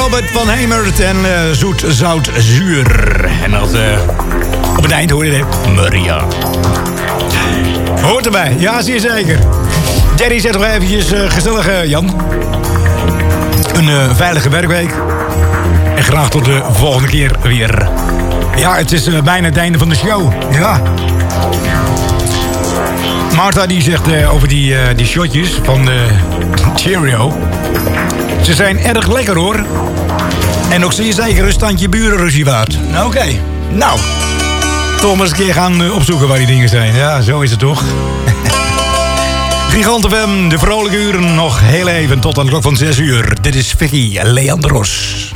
Albert van Hemert en Zoet, Zout, Zuur. En dat op het eind hoor je het. Maria. Hoort erbij, ja, zeer zeker. Jerry zegt nog eventjes gezellig, Jan. Een veilige werkweek. En graag tot de volgende keer weer. Ja, het is bijna het einde van de show. Ja. Martha die zegt over die shotjes van Cheerio. Ze zijn erg lekker hoor. En ook zeer zeker een standje burenruzie waard. Oké. Nou. Toch maar eens een keer gaan opzoeken waar die dingen zijn. Ja, zo is het toch. Gigant FM, de vrolijke uren nog heel even tot aan de klok van 6 uur. Dit is Vicky Leandros.